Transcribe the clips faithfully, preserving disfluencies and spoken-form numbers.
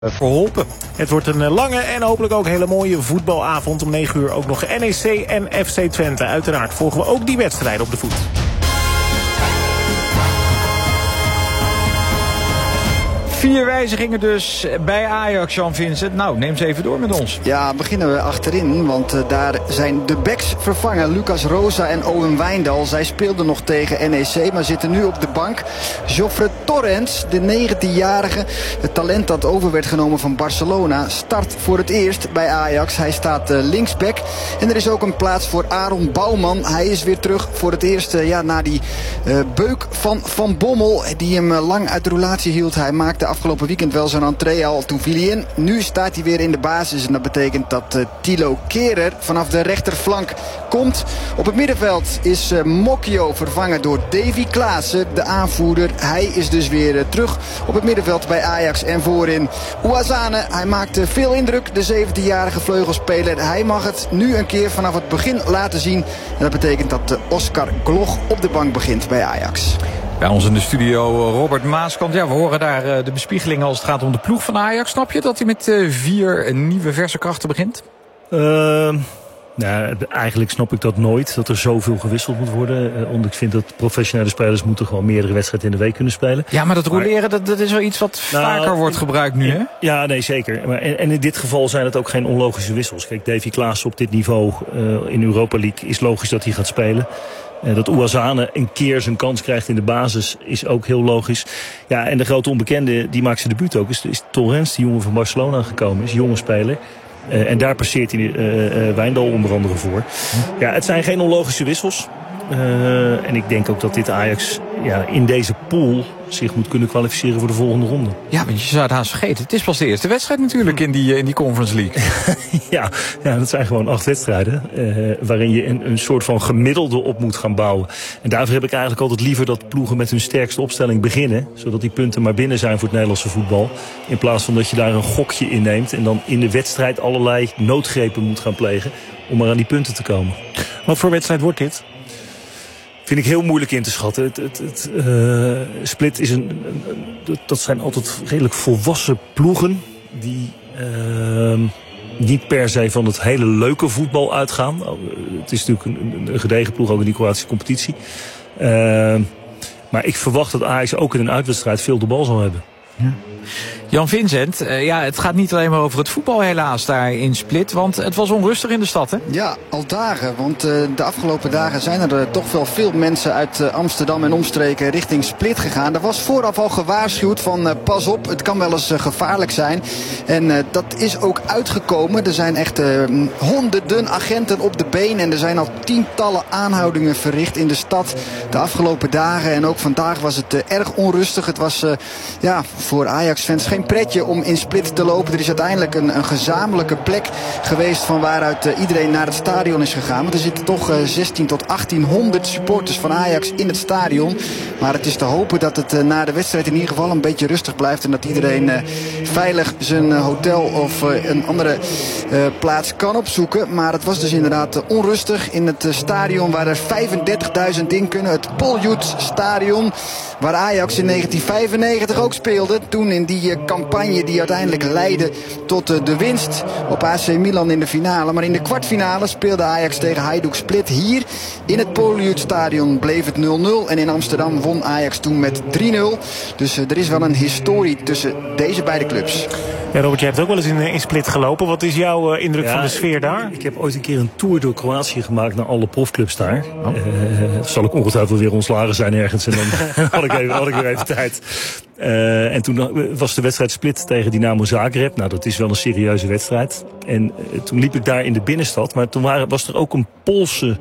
verholpen. Het wordt een lange en hopelijk ook hele mooie voetbalavond. Om negen uur ook nog N E C en F C Twente. Uiteraard volgen we ook die wedstrijden op de voet. Vier wijzigingen dus bij Ajax, Jan Vincent. Nou, neem ze even door met ons. Ja, beginnen we achterin, want uh, daar zijn de backs vervangen. Lucas Rosa en Owen Wijndal. Zij speelden nog tegen N E C, maar zitten nu op de bank. Jofre Torrens, de negentienjarige, het talent dat over werd genomen van Barcelona, start voor het eerst bij Ajax. Hij staat uh, linksback. En er is ook een plaats voor Aaron Bouwman. Hij is weer terug voor het eerst uh, ja, na die uh, beuk van Van Bommel, die hem uh, lang uit de roulatie hield. Hij maakte afgelopen weekend wel zijn entree al, toen viel hij in. Nu staat hij weer in de basis en dat betekent dat uh, Thilo Kehrer vanaf de rechterflank komt. Op het middenveld is uh, Mokio vervangen door Davy Klaassen, de aanvoerder. Hij is dus weer uh, terug op het middenveld bij Ajax en voorin Ouazzane. Hij maakte veel indruk, de zeventienjarige vleugelspeler. Hij mag het nu een keer vanaf het begin laten zien. En dat betekent dat uh, Oscar Gloch op de bank begint bij Ajax. Bij ons in de studio Robert Maaskant. Ja, we horen daar uh, de bespiegeling als het gaat om de ploeg van Ajax. Snap je dat hij met uh, vier nieuwe verse krachten begint? Uh, nou, eigenlijk snap ik dat nooit. Dat er zoveel gewisseld moet worden. Uh, omdat ik vind dat professionele spelers moeten gewoon meerdere wedstrijden in de week kunnen spelen. Ja, maar dat roleren, dat, dat is wel iets wat nou, vaker wordt gebruikt nu, hè? Ja, nee, zeker. Maar, en, en in dit geval zijn het ook geen onlogische wissels. Kijk, Davy Klaassen op dit niveau uh, in Europa League is logisch dat hij gaat spelen. Uh, dat Ouazzane een keer zijn kans krijgt in de basis is ook heel logisch. Ja, en de grote onbekende, die maakt zijn debuut ook, is, is Torrens, die jongen van Barcelona gekomen is, jonge speler. Uh, en daar passeert hij uh, uh, Wijndal onder andere voor. Ja, het zijn geen onlogische wissels. Uh, en ik denk ook dat dit Ajax ja, in deze pool zich moet kunnen kwalificeren voor de volgende ronde. Ja, want je zou het haast vergeten. Het is pas de eerste wedstrijd natuurlijk in die, in die Conference League. ja, ja, dat zijn gewoon acht wedstrijden. Uh, waarin je een, een soort van gemiddelde op moet gaan bouwen. En daarvoor heb ik eigenlijk altijd liever dat ploegen met hun sterkste opstelling beginnen. Zodat die punten maar binnen zijn voor het Nederlandse voetbal. In plaats van dat je daar een gokje in neemt. En dan in de wedstrijd allerlei noodgrepen moet gaan plegen. Om maar aan die punten te komen. Wat voor wedstrijd wordt dit? Vind ik heel moeilijk in te schatten. Het, het, het, uh, Split is een, een, een... Dat zijn altijd redelijk volwassen ploegen. Die uh, niet per se van het hele leuke voetbal uitgaan. Uh, het is natuurlijk een, een gedegen ploeg ook in die Kroatische competitie. Uh, maar ik verwacht dat Ajax ook in een uitwedstrijd veel de bal zal hebben. Ja. Jan Vincent, uh, ja, het gaat niet alleen maar over het voetbal helaas daar in Split. Want het was onrustig in de stad, hè? Ja, al dagen. Want uh, de afgelopen dagen zijn er uh, toch wel veel mensen uit uh, Amsterdam en omstreken richting Split gegaan. Er was vooraf al gewaarschuwd van uh, pas op, het kan wel eens uh, gevaarlijk zijn. En uh, dat is ook uitgekomen. Er zijn echt uh, honderden agenten op de been. En er zijn al tientallen aanhoudingen verricht in de stad de afgelopen dagen. En ook vandaag was het uh, erg onrustig. Het was uh, ja, voor Ajax-fans geen pretje om in Split te lopen. Er is uiteindelijk een, een gezamenlijke plek geweest van waaruit uh, iedereen naar het stadion is gegaan. Want er zitten toch uh, zestien tot achttienhonderd supporters van Ajax in het stadion. Maar het is te hopen dat het uh, na de wedstrijd in ieder geval een beetje rustig blijft. En dat iedereen uh, veilig zijn uh, hotel of uh, een andere uh, plaats kan opzoeken. Maar het was dus inderdaad uh, onrustig in het uh, stadion waar er vijfendertigduizend in kunnen. Het Poljud Stadion waar Ajax in negentien vijfennegentig ook speelde. Toen in die uh, campagne die uiteindelijk leidde tot uh, de winst op A C Milan in de finale. Maar in de kwartfinale speelde Ajax tegen Hajduk Split. Hier in het Poljud Stadion bleef het nul nul. En in Amsterdam won Ajax toen met drie nul. Dus uh, er is wel een historie tussen deze beide clubs. Ja, Robert, jij hebt ook wel eens in, in Split gelopen. Wat is jouw uh, indruk ja, van de sfeer daar? Ik, ik heb ooit een keer een tour door Kroatië gemaakt naar alle profclubs daar. Oh. Uh, zal ik ongetwijfeld weer ontslagen zijn ergens. En dan had, ik even, had ik weer even tijd. Uh, en toen was de wedstrijd Split tegen Dynamo Zagreb. Nou, dat is wel een serieuze wedstrijd. En uh, toen liep ik daar in de binnenstad. Maar toen waren, was er ook een Poolse...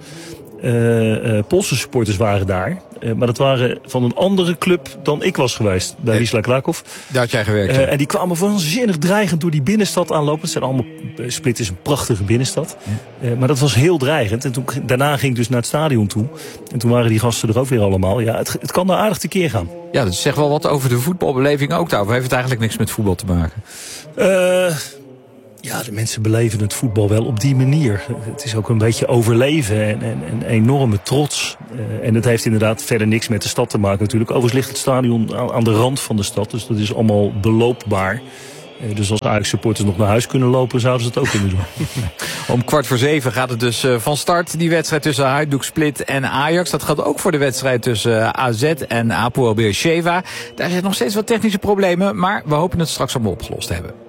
Uh, uh, Poolse supporters waren daar. Uh, maar dat waren van een andere club dan ik was geweest. Bij Wisła Kraków. Daar had jij gewerkt. Uh, en die kwamen waanzinnig dreigend door die binnenstad aanlopen. Het zijn allemaal, Split is een prachtige binnenstad. Uh, maar dat was heel dreigend. En toen, daarna ging ik dus naar het stadion toe. En toen waren die gasten er ook weer allemaal. Ja, het, het kan daar aardig tekeer gaan. Ja, dat zegt wel wat over de voetbalbeleving ook daar. Of heeft het eigenlijk niks met voetbal te maken? Uh, Ja, de mensen beleven het voetbal wel op die manier. Het is ook een beetje overleven en, en, en enorme trots. Uh, en het heeft inderdaad verder niks met de stad te maken natuurlijk. Overigens ligt het stadion aan, aan de rand van de stad, dus dat is allemaal beloopbaar. Uh, dus als Ajax-supporters nog naar huis kunnen lopen, zouden ze het ook kunnen doen. Om kwart voor zeven gaat het dus uh, van start. Die wedstrijd tussen Hajduk Split en Ajax. Dat geldt ook voor de wedstrijd tussen uh, A Z en Hapoel Beersheva. Daar zijn nog steeds wat technische problemen, maar we hopen het straks allemaal opgelost te hebben.